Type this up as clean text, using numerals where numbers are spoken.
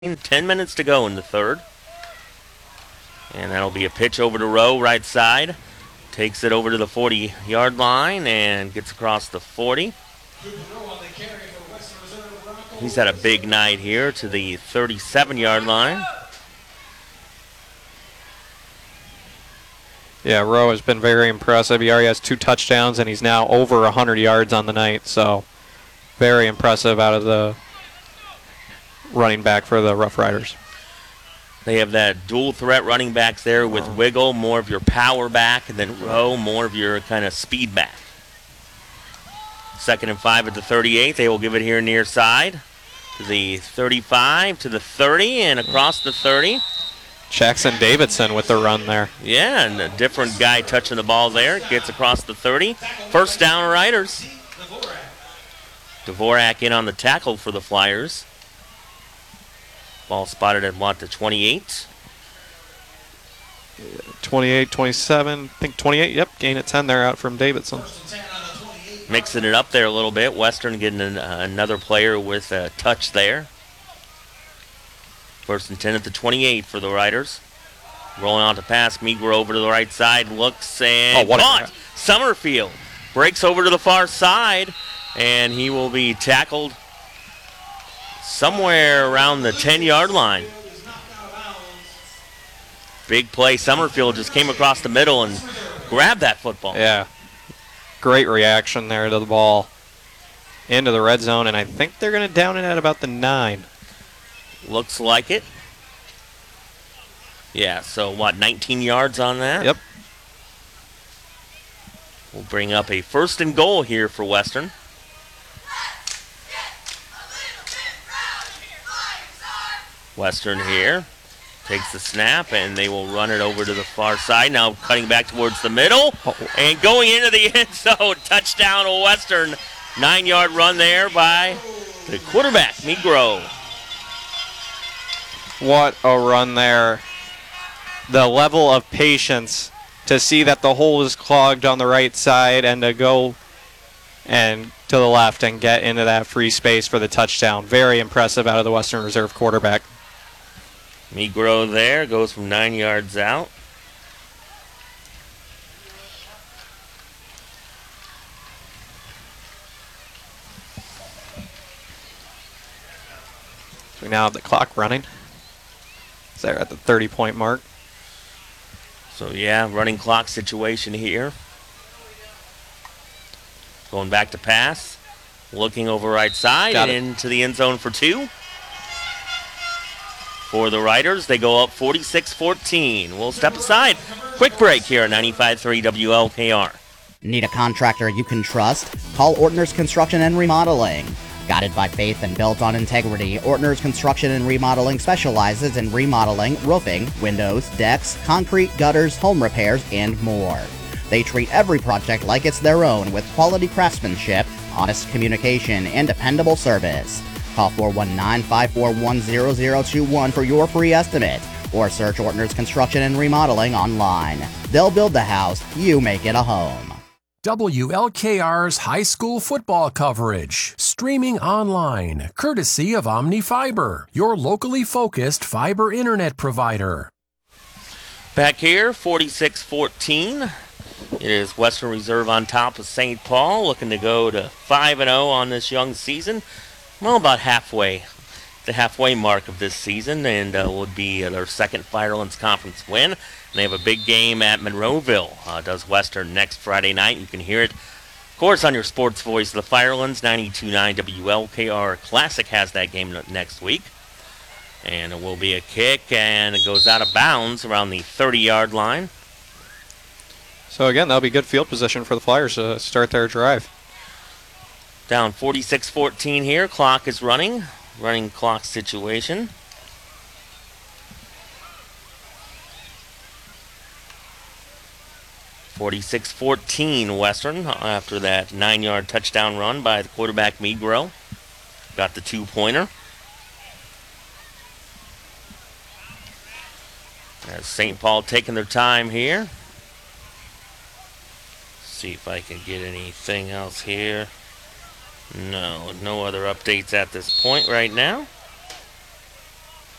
10 minutes to go in the third. And that'll be a pitch over to Rowe, right side. Takes it over to the 40-yard line and gets across the 40. He's had a big night here to the 37-yard line. Yeah, Rowe has been very impressive. He already has 2 touchdowns, and he's now over 100 yards on the night. So very impressive out of the running back for the Rough Riders. They have that dual threat running backs there with Wiggle, more of your power back, and then Rowe, more of your kind of speed back. 2nd and 5 at the 38. They will give it here near side to the 35, to the 30, and across the 30. Jackson Davidson with the run there. Yeah, and a different guy touching the ball there. Gets across the 30. First down, Riders. Dvorak in on the tackle for the Flyers. Ball spotted at the 28. 28, 27, I think 28, yep, gain at 10 there out from Davidson. Mixing it up there a little bit. Western getting another player with a touch there. 1st and 10 at the 28 for the Riders. Rolling on to pass. Migro over to the right side. Looks and caught. Summerfield breaks over to the far side, and he will be tackled somewhere around the 10-yard line. Big play. Summerfield just came across the middle and grabbed that football. Yeah. Great reaction there to the ball. Into the red zone, and I think they're going to down it at about the 9. Looks like it. Yeah, so 19 yards on that? Yep. We'll bring up a 1st and goal here for Western. Western here takes the snap, and they will run it over to the far side. Now cutting back towards the middle and going into the end zone. Touchdown to Western. 9-yard run there by the quarterback, Migro. What a run there. The level of patience to see that the hole is clogged on the right side and to go and to the left and get into that free space for the touchdown. Very impressive out of the Western Reserve quarterback. Migro there goes from 9 yards out. We now have the clock running. They're at the 30-point mark. So, yeah, running clock situation here. Going back to pass. Looking over right side and into the end zone for 2. For the Riders, they go up 46-14. We'll step aside. Quick break here on 95.3 WLKR. Need a contractor you can trust? Call Ortner's Construction and Remodeling. Guided by faith and built on integrity, Ortner's Construction and Remodeling specializes in remodeling, roofing, windows, decks, concrete, gutters, home repairs, and more. They treat every project like it's their own with quality craftsmanship, honest communication, and dependable service. Call 419-541-0021 for your free estimate, or search Ortner's Construction and Remodeling online. They'll build the house, you make it a home. WLKR's high school football coverage, streaming online, courtesy of OmniFiber, your locally focused fiber internet provider. Back here, 46-14. It is Western Reserve on top of St. Paul, looking to go to 5-0 on this young season. Well, about halfway, the halfway mark of this season, and would be their 2nd Firelands Conference win. And they have a big game at Monroeville. Does Western next Friday night. You can hear it, of course, on your sports voice, the Firelands. 92.9 WLKR Classic has that game next week. And it will be a kick, and it goes out of bounds around the 30-yard line. So, again, that'll be good field position for the Flyers to start their drive. Down 46-14 here. Clock is running. Running clock situation. (46-14) Western after that 9-yard touchdown run by the quarterback Migro. Got the 2-pointer. As St. Paul taking their time here. See if I can get anything else here. No other updates at this point right now.